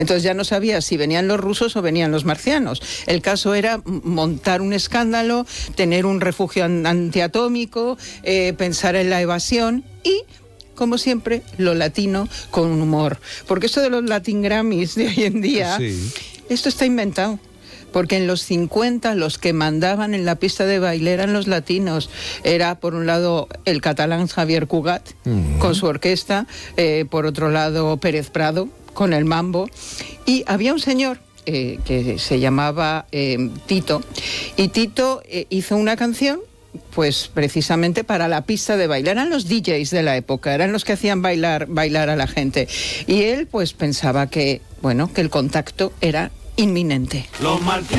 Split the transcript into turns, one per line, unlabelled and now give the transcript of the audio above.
Entonces ya no sabía si venían los rusos o venían los marcianos. El caso era montar un escándalo, tener un refugio antiatómico, pensar en la evasión y, como siempre, lo latino con humor. Porque esto de los Latin Grammys de hoy en día, sí, esto está inventado. Porque en los 50 los que mandaban en la pista de baile eran los latinos. Era, por un lado, el catalán Javier Cugat, con su orquesta, por otro lado, Pérez Prado, con el mambo, y había un señor que se llamaba Tito, y Tito hizo una canción pues precisamente para la pista de baile. Eran los DJs de la época, eran los que hacían bailar a la gente, y él pues pensaba que, bueno, que el contacto era inminente.